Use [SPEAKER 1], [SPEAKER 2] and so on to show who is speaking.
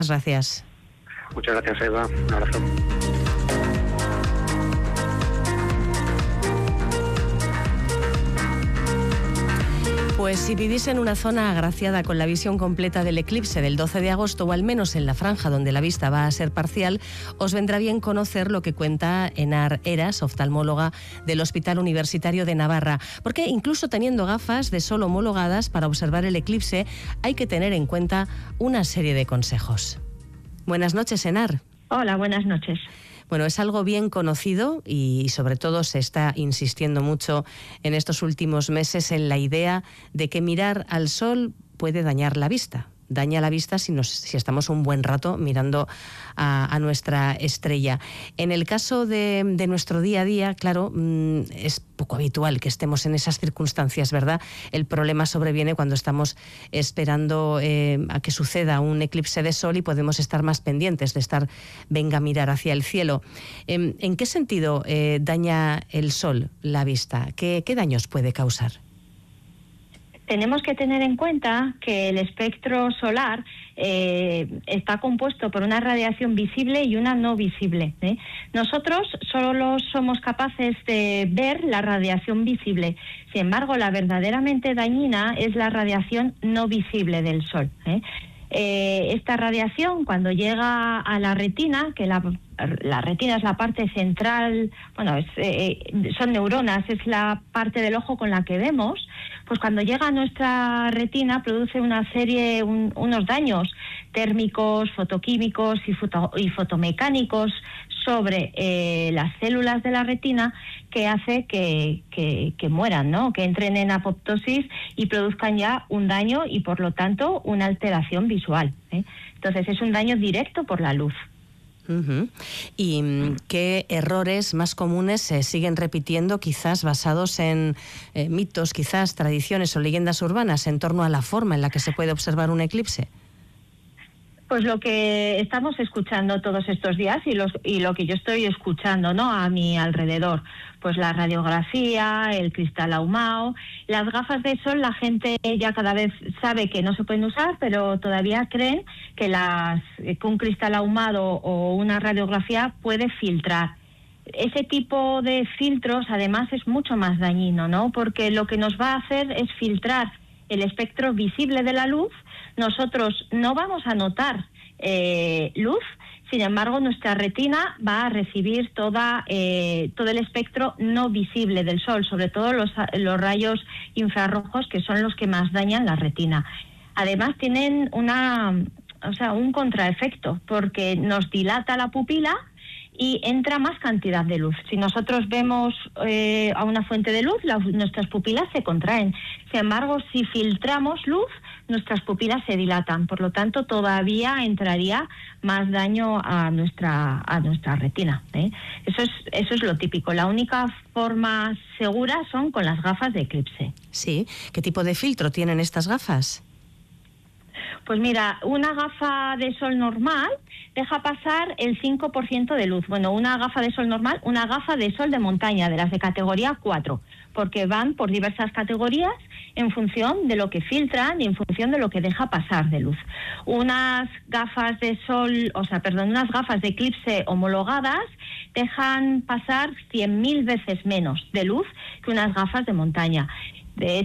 [SPEAKER 1] Gracias.
[SPEAKER 2] Muchas gracias, Eva. Un abrazo.
[SPEAKER 1] Pues si vivís en una zona agraciada con la visión completa del eclipse del 12 de agosto o al menos en la franja donde la vista va a ser parcial, os vendrá bien conocer lo que cuenta Enar Eras, oftalmóloga del Hospital Universitario de Navarra, porque incluso teniendo gafas de sol homologadas para observar el eclipse hay que tener en cuenta una serie de consejos. Buenas noches, Enar.
[SPEAKER 3] Hola, buenas noches.
[SPEAKER 1] Bueno, es algo bien conocido y sobre todo se está insistiendo mucho en estos últimos meses en la idea de que mirar al sol puede dañar la vista. Daña la vista si estamos un buen rato mirando a nuestra estrella. En el caso de nuestro día a día, claro, es poco habitual que estemos en esas circunstancias, ¿verdad? El problema sobreviene cuando estamos esperando a que suceda un eclipse de sol y podemos estar más pendientes de venga a mirar hacia el cielo. ¿En qué sentido daña el sol la vista? ¿Qué daños puede causar?
[SPEAKER 3] Tenemos que tener en cuenta que el espectro solar está compuesto por una radiación visible y una no visible. Nosotros solo somos capaces de ver la radiación visible. Sin embargo, la verdaderamente dañina es la radiación no visible del Sol. Esta radiación, cuando llega a la retina, que la retina es la parte central, son neuronas, es la parte del ojo con la que vemos, pues cuando llega a nuestra retina produce unos daños térmicos, fotoquímicos y fotomecánicos sobre las células de la retina que hace que mueran, ¿no? Que entren en apoptosis y produzcan ya un daño y por lo tanto una alteración visual. Entonces es un daño directo por la luz.
[SPEAKER 1] Uh-huh. ¿Y qué errores más comunes se siguen repitiendo, quizás basados en mitos, quizás tradiciones o leyendas urbanas en torno a la forma en la que se puede observar un eclipse?
[SPEAKER 3] Pues lo que estamos escuchando todos estos días y lo que yo estoy escuchando, ¿no?, a mi alrededor, pues la radiografía, el cristal ahumado, las gafas de sol, la gente ya cada vez sabe que no se pueden usar, pero todavía creen que un cristal ahumado o una radiografía puede filtrar. Ese tipo de filtros además es mucho más dañino, ¿no?, porque lo que nos va a hacer es filtrar el espectro visible de la luz. Nosotros no vamos a notar luz, sin embargo nuestra retina va a recibir todo el espectro no visible del sol, sobre todo los rayos infrarrojos, que son los que más dañan la retina. Además tienen un contraefecto, porque nos dilata la pupila y entra más cantidad de luz. Si nosotros vemos a una fuente de luz, nuestras pupilas se contraen. Sin embargo, si filtramos luz, nuestras pupilas se dilatan. Por lo tanto, todavía entraría más daño a nuestra retina. Eso es lo típico. La única forma segura son con las gafas de eclipse.
[SPEAKER 1] Sí. ¿Qué tipo de filtro tienen estas gafas?
[SPEAKER 3] Pues mira, una gafa de sol normal deja pasar el 5% de luz. Bueno, una gafa de sol normal, una gafa de sol de montaña, de las de categoría 4, porque van por diversas categorías en función de lo que filtran y en función de lo que deja pasar de luz. Unas gafas de eclipse homologadas dejan pasar 100.000 veces menos de luz que unas gafas de montaña. De